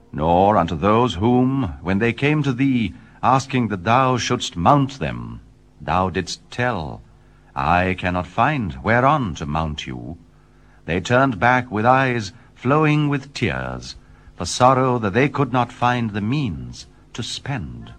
nor unto those whom, when they came to thee, asking that thou shouldst mount them, thou didst tell, I cannot find whereon to mount you. They turned back with eyes flowing with tears, for sorrow that they could not find the means to spend.